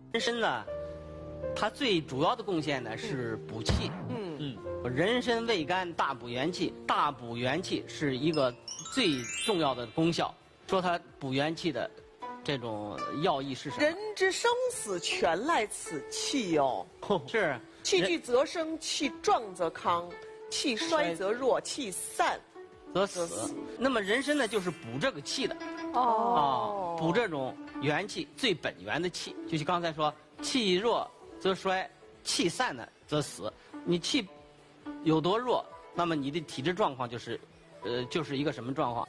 人参呢，它最主要的贡献呢是补气。人参味甘，大补元气。大补元气是一个最重要的功效。说它补元气的这种要义是什么？ 人之生死全赖此气哟。 是气聚则生，气壮则康，气衰则弱，气散则死。那么人参呢，就是补这个气的。补这种元气最本源的气。就像刚才说，气弱则衰，气散呢则死。你气有多弱，那么你的体质状况就是一个什么状况？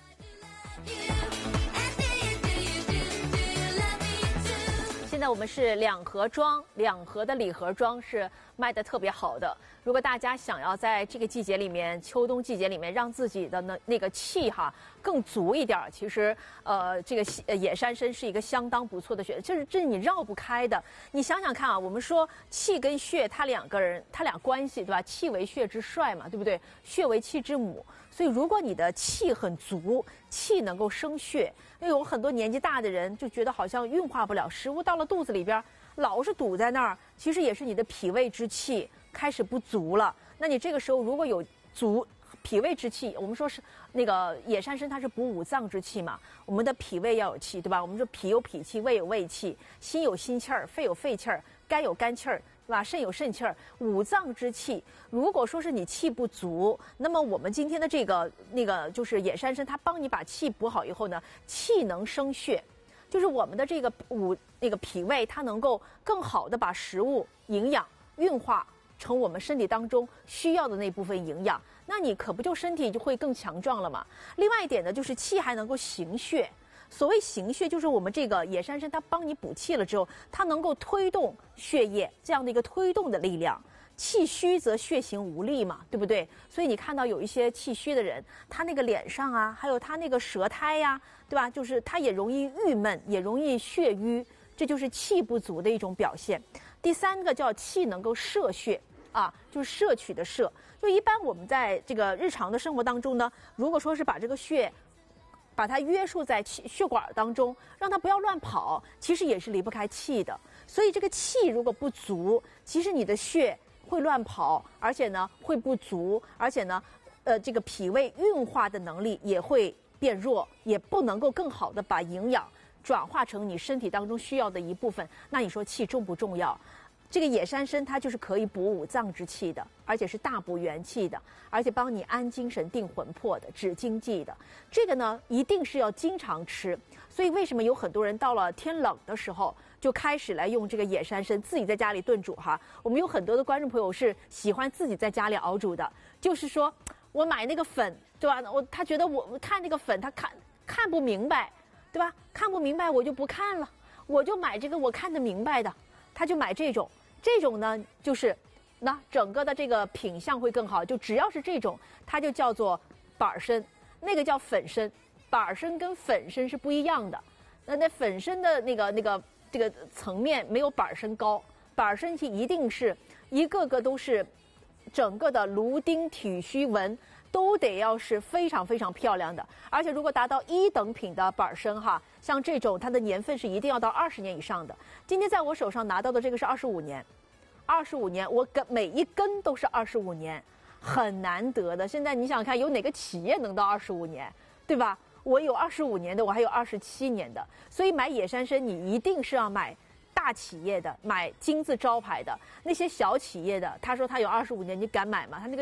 现在我们是两盒装，两盒的礼盒装是卖的特别好的。如果大家想要在这个季节里面，秋冬季节里面，让自己的那个气哈更足一点，其实这个野山参是一个相当不错的选择，这是你绕不开的。你想想看啊，我们说气跟血，它俩关系对吧？气为血之帅嘛，对不对？血为气之母。所以如果你的气很足，气能够生血，因为有很多年纪大的人就觉得好像运化不了食物到了肚子里边，老是堵在那儿，其实也是你的脾胃之气开始不足了。那你这个时候如果有足脾胃之气，我们说是那个野山参它是补五脏之气嘛，我们的脾胃要有气，对吧？我们说脾有脾气，胃有胃气，心有心气儿，肺有肺气儿，肝有肝气儿，对吧？肾有肾气儿，五脏之气。如果说是你气不足，那么我们今天的这个就是野山参，它帮你把气补好以后呢，气能生血，就是我们的这个脾胃，它能够更好的把食物营养运化成我们身体当中需要的那部分营养，那你可不就身体就会更强壮了嘛？另外一点呢，就是气还能够行血。所谓行血，就是我们这个野山参它帮你补气了之后，它能够推动血液这样的一个推动的力量。气虚则血行无力嘛，对不对？所以你看到有一些气虚的人，他那个脸上啊，还有他那个舌苔呀，对吧？就是他也容易郁闷，也容易血瘀，这就是气不足的一种表现。第三个叫气能够摄血。就是摄取的摄。就一般我们在这个日常的生活当中呢，如果说是把这个血把它约束在血管当中，让它不要乱跑，其实也是离不开气的。所以这个气如果不足，其实你的血会乱跑，而且呢会不足，而且呢这个脾胃运化的能力也会变弱，也不能够更好的把营养转化成你身体当中需要的一部分。那你说气重不重要？这个野山参它就是可以补五脏之气的，而且是大补元气的，而且帮你安精神、定魂魄的、止经济的。这个呢，一定是要经常吃。所以为什么有很多人到了天冷的时候就开始来用这个野山参，自己在家里炖煮哈？我们有很多的观众朋友是喜欢自己在家里熬煮的，就是说我买那个粉，对吧？他觉得我看那个粉，他看不明白，对吧？看不明白我就不看了，我就买这个我看得明白的，他就买这种。这种呢，就是那整个的这个品相会更好。就只要是这种，它就叫做板参，那个叫粉参。板参跟粉参是不一样的。那粉参的这个层面没有板参高，板参其一定是一个个都是整个的颅丁体虚纹都得要是非常非常漂亮的。而且如果达到1等品的板参哈，像这种它的年份是一定要到20年以上的。今天在我手上拿到的这个是25年，25年，我每一根都是25年，很难得的。现在你想想看，有哪个企业能到25年，对吧？我有25年的，我还有27年的。所以买野山参，你一定是要买大企业的，买金字招牌的。那些小企业的，他说他有25年，你敢买吗？他那个